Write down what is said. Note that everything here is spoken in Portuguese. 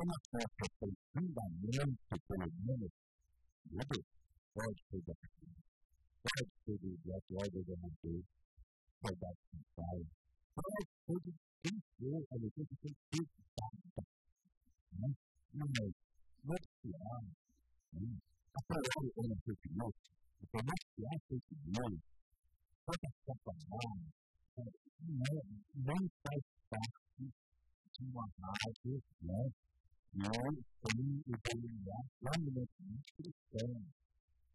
uma peça tem fundamento, pelo menos, pode ser da pessoa, pode ser do atual governador, soldado de Paulo, pode ser de quem for, a leitura que tem que ser, mas noticiar, apoiar o governo fake news, então noticiar fake news, toda essa palavra, não faz parte de uma rádio, e tem o DNA permanentemente cristão.